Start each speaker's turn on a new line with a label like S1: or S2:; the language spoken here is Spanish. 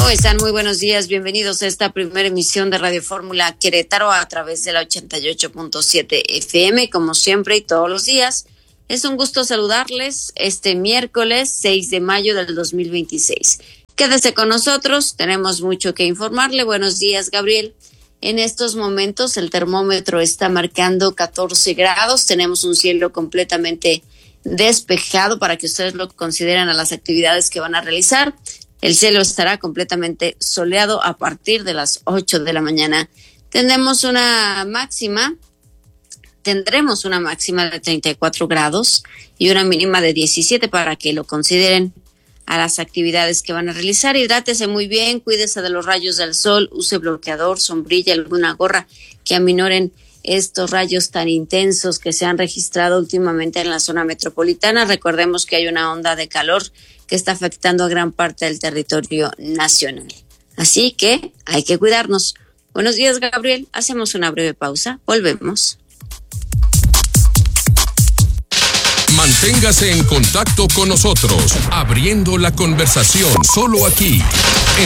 S1: ¿Cómo están? Muy buenos días. Bienvenidos a esta primera emisión de Radio Fórmula Querétaro a través de la 88.7 FM, como siempre y todos los días. Es un gusto saludarles este miércoles 6 de mayo del 2026. Quédese con nosotros, tenemos mucho que informarle. Buenos días, Gabriel. En estos momentos el termómetro está marcando 14 grados. Tenemos un cielo completamente despejado para que ustedes lo consideren a las actividades que van a realizar. El cielo estará completamente soleado a partir de las 8 de la mañana. Tendremos una máxima de 34 grados y una mínima de 17 para que lo consideren a las actividades que van a realizar. Hidrátese muy bien, cuídese de los rayos del sol, use bloqueador, sombrilla, alguna gorra que aminoren estos rayos tan intensos que se han registrado últimamente en la zona metropolitana. Recordemos que hay una onda de calor que está afectando a gran parte del territorio nacional. Así que hay que cuidarnos. Buenos días, Gabriel. Hacemos una breve pausa. Volvemos.
S2: Manténgase en contacto con nosotros, abriendo la conversación solo aquí,